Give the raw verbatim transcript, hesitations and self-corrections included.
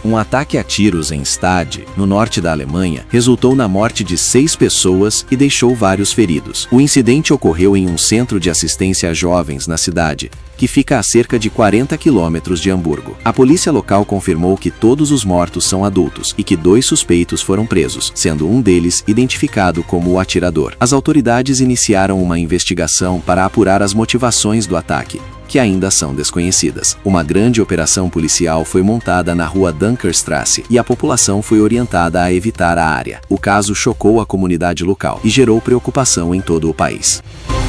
Um ataque a tiros em Stade, no norte da Alemanha, resultou na morte de seis pessoas e deixou vários feridos. O incidente ocorreu em um centro de assistência a jovens na cidade, que fica a cerca de quarenta quilômetros de Hamburgo. A polícia local confirmou que todos os mortos são adultos e que dois suspeitos foram presos, sendo um deles identificado como o atirador. As autoridades iniciaram uma investigação para apurar as motivações do ataque, que ainda são desconhecidas. Uma grande operação policial foi montada na rua Dunkerstrasse e a população foi orientada a evitar a área. O caso chocou a comunidade local e gerou preocupação em todo o país.